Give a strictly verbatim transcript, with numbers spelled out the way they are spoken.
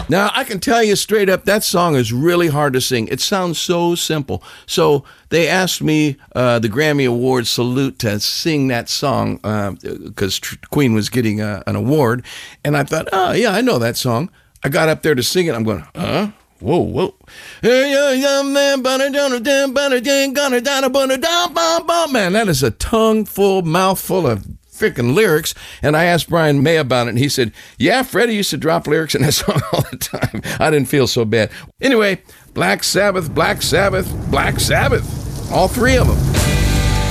Now, I can tell you straight up, that song is really hard to sing. It sounds so simple. So they asked me, uh, the Grammy Awards salute, to sing that song because uh, Queen was getting uh, an award. And I thought, oh, yeah, I know that song. I got up there to sing it. I'm going, huh? Whoa, whoa. Man, that is a tongue full, mouthful of freaking lyrics. And I asked Brian May about it, and he said, yeah, Freddie used to drop lyrics in that song all the time. I didn't feel so bad. Anyway, Black Sabbath, Black Sabbath, Black Sabbath. All three of them.